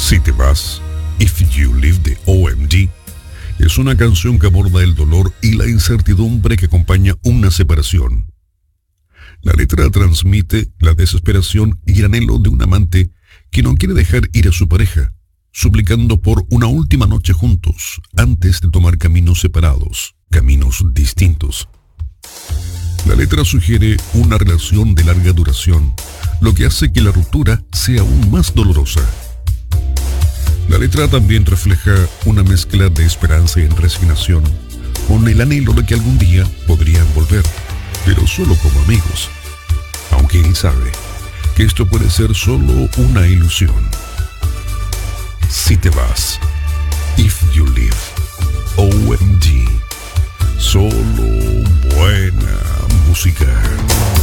Si te vas, If You Leave de OMG, es una canción que aborda el dolor y la incertidumbre que acompaña una separación. La letra transmite la desesperación y el anhelo de un amante que no quiere dejar ir a su pareja, suplicando por una última noche juntos antes de tomar caminos separados, caminos distintos. La letra sugiere una relación de larga duración, lo que hace que la ruptura sea aún más dolorosa. La letra también refleja una mezcla de esperanza y resignación, con el anhelo de que algún día podrían volver, pero solo como amigos, aunque él sabe que esto puede ser solo una ilusión. Si te vas, If You Leave, OMG, solo buena música.